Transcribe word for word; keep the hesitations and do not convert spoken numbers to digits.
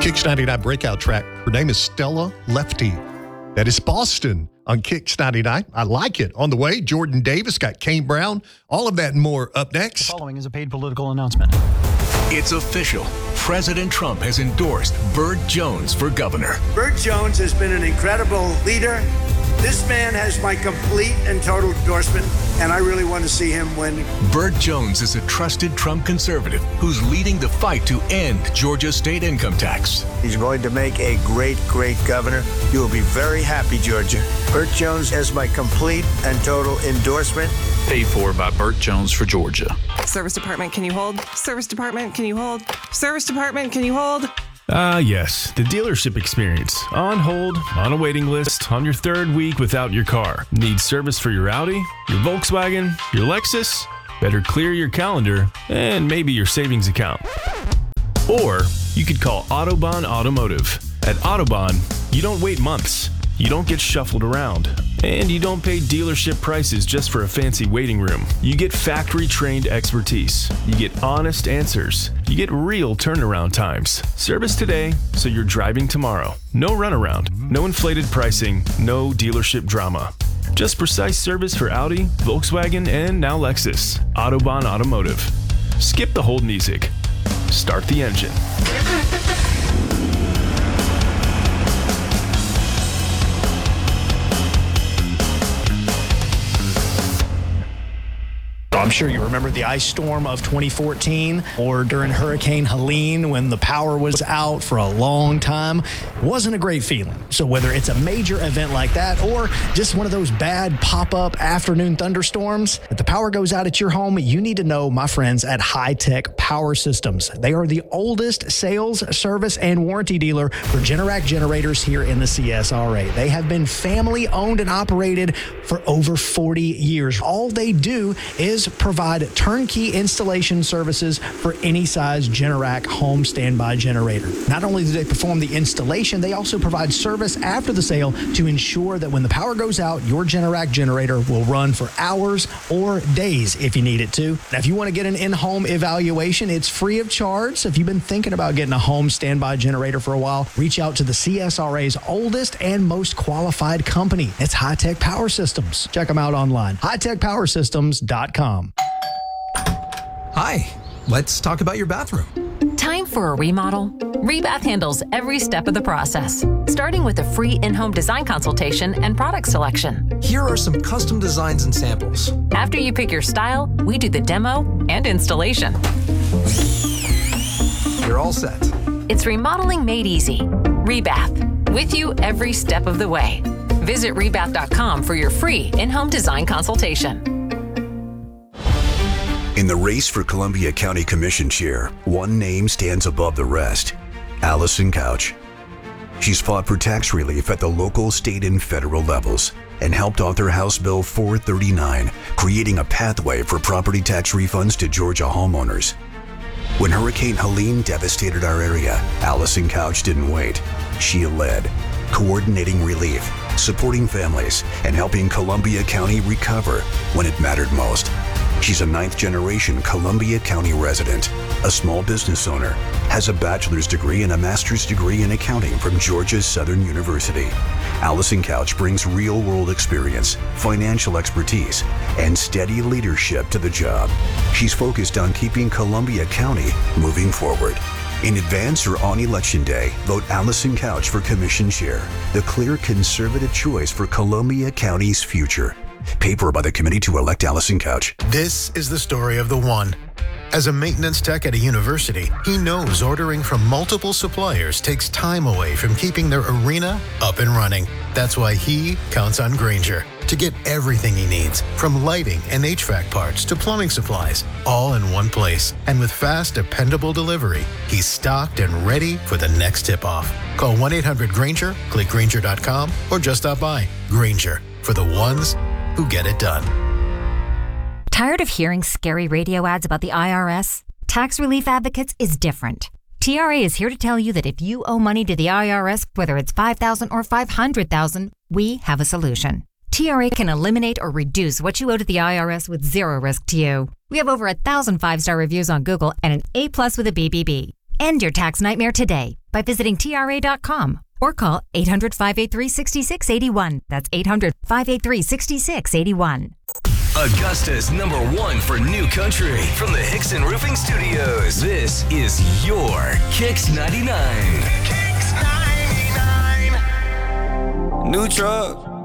Kicks ninety-nine breakout track. Her name is Stella Lefty. That is Boston on Kicks ninety-nine. I like it. On the way, Jordan Davis, got Kane Brown. All of that and more up next. The following is a paid political announcement. It's official. President Trump has endorsed Burt Jones for governor. Burt Jones has been an incredible leader. This man has my complete and total endorsement, and I really want to see him win. Burt Jones is a trusted Trump conservative who's leading the fight to end Georgia's state income tax. He's going to make a great, great governor. You will be very happy, Georgia. Burt Jones has my complete and total endorsement. Paid for by Burt Jones for Georgia. Service Department, can you hold? Service Department, can you hold? Service Department, can you hold? Ah, uh, yes, the dealership experience. On hold, on a waiting list, on your third week without your car. Need service for your Audi, your Volkswagen, your Lexus? Better clear your calendar and maybe your savings account. Or you could call Autobahn Automotive. At Autobahn, you don't wait months. You don't get shuffled around. And you don't pay dealership prices just for a fancy waiting room. You get factory-trained expertise. You get honest answers. You get real turnaround times. Service today, so you're driving tomorrow. No runaround, no inflated pricing, no dealership drama. Just precise service for Audi, Volkswagen, and now Lexus. Autobahn Automotive. Skip the hold music. Start the engine. I'm sure you remember the ice storm of twenty fourteen or during Hurricane Helene when the power was out for a long time. It wasn't a great feeling. So whether it's a major event like that or just one of those bad pop-up afternoon thunderstorms, if the power goes out at your home, you need to know my friends at High Tech Power Systems. They are the oldest sales, service, and warranty dealer for Generac generators here in the C S R A. They have been family owned and operated for over forty years. All they do is provide turnkey installation services for any size Generac home standby generator. Not only do they perform the installation, they also provide service after the sale to ensure that when the power goes out, your Generac generator will run for hours or days if you need it to. Now, if you want to get an in-home evaluation, it's free of charge. So if you've been thinking about getting a home standby generator for a while, reach out to the C S R A's oldest and most qualified company. It's High Tech Power Systems. Check them out online, high tech power systems dot com. Hi, let's talk about your bathroom. Time for a remodel? Rebath handles every step of the process, starting with a free in-home design consultation and product selection. Here are some custom designs and samples. After you pick your style, we do the demo and installation. You're all set. It's remodeling made easy. Rebath, with you every step of the way. Visit rebath dot com for your free in-home design consultation. In the race for Columbia County Commission Chair, one name stands above the rest: Allison Couch. She's fought for tax relief at the local, state, and federal levels and helped author House Bill four thirty-nine, creating a pathway for property tax refunds to Georgia homeowners. When Hurricane Helene devastated our area, Allison Couch didn't wait. She led, coordinating relief, supporting families, and helping Columbia County recover when it mattered most. She's a ninth-generation Columbia County resident, a small business owner, has a bachelor's degree and a master's degree in accounting from Georgia Southern University. Allison Couch brings real-world experience, financial expertise, and steady leadership to the job. She's focused on keeping Columbia County moving forward. In advance or on Election Day, vote Allison Couch for Commission Chair, the clear conservative choice for Columbia County's future. Paid for by the committee to elect Allison Couch. This is the story of the one. As a maintenance tech at a university, he knows ordering from multiple suppliers takes time away from keeping their arena up and running. That's why he counts on Grainger to get everything he needs, from lighting and H V A C parts to plumbing supplies, all in one place. And with fast, dependable delivery, he's stocked and ready for the next tip-off. Call one eight hundred Grainger, click Grainger dot com, or just stop by. Grainger, for the ones who get it done. Tired of hearing scary radio ads about the I R S? Tax Relief Advocates is different. T R A is here to tell you that if you owe money to the I R S, whether it's five thousand dollars or five hundred thousand dollars, we have a solution. T R A can eliminate or reduce what you owe to the I R S with zero risk to you. We have over a thousand five-star reviews on Google and an A plus with a B B B. End your tax nightmare today. by visiting T R A dot com or call eight hundred, five eight three, six six eight one. That's eight hundred, five eight three, six six eight one. Augusta's number one for new country from the Hickson Roofing Studios. This is your Kicks ninety-nine. Kicks ninety-nine. New truck.